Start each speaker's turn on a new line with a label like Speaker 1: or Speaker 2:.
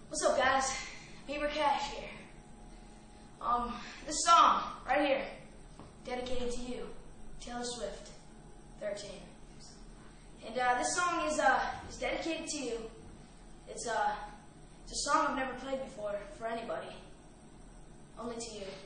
Speaker 1: What's up, guys? Beaver Cash here. This song right here, dedicated to you, Taylor Swift, 13. And this song is dedicated to you. It's a song I've never played before for anybody, only to you.